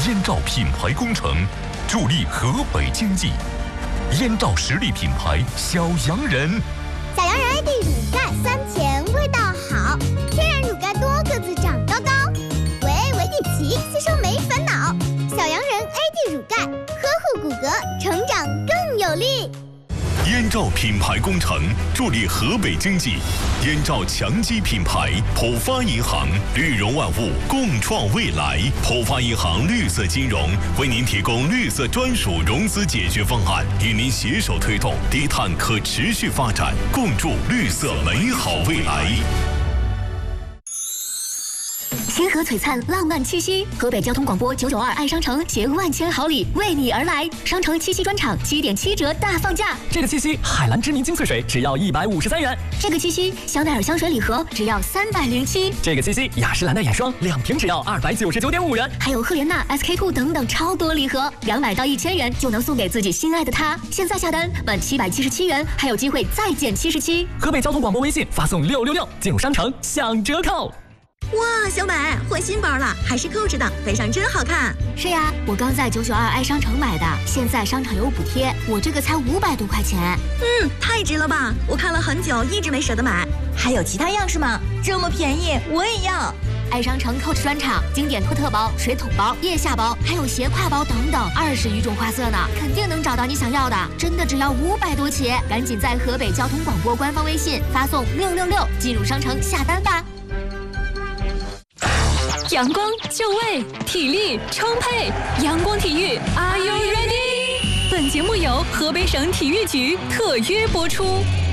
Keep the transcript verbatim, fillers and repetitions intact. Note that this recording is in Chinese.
燕赵品牌工程，助力河北经济。燕赵实力品牌小洋人， 小洋人 A D 乳钙酸甜味道好，天然乳钙多个子长高高，维 A 维 D 皮吸收没烦恼。小洋人 A D 乳钙呵护骨骼，成长更有力。 燕赵品牌工程助力河北经济，燕赵强基品牌，浦发银行绿融万物，共创未来。浦发银行绿色金融为您提供绿色专属融资解决方案，与您携手推动低碳可持续发展，共筑绿色美好未来。 星河璀璨，浪漫七夕，河北交通广播九九二爱商城携万千好礼为你而来，商城七夕专场七点七折大放价。 这个七夕，海蓝知名精粹水只要一百五十三元。 这个七夕，香奈儿香水礼盒只要三百零七。 这个七夕，雅诗兰黛眼霜两瓶只要二百九十九点五元。 还有赫莲娜、S K two 等等超多礼盒，两百到一千元就能送给自己心爱的他。现在下单满七百七十七元，还有机会再减七十七。 河北交通广播微信发送六六六，进入商城享折扣。 哇，小美换新包了，还是扣着的，背上真好看。 是呀，我刚在九九二爱商城买的，现在商场有补贴，我这个才五百多块钱。 嗯，太值了吧！我看了很久，一直没舍得买。 还有其他样式吗？这么便宜，我也要。 爱商城 Coach 专场，经典托特包、水桶包、腋下包，还有斜挎包等等，二十余种花色呢，肯定能找到你想要的。真的只要五百多起，赶紧在河北交通广播官方微信发送六六六进入商城下单吧。 阳光就位，体力充沛，阳光体育 ，Are you ready？ 本节目由河北省体育局特约播出。